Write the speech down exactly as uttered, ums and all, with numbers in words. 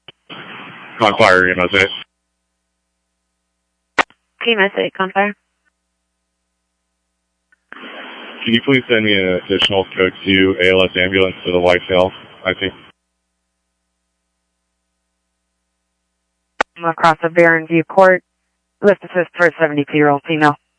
Confire, E M S eight. E M S eight, Confire. Can you please send me an additional code two A L S ambulance to the Whitetail, I think? I'm across the Barron View Court. Lift assist for a seventy-two-year-old female.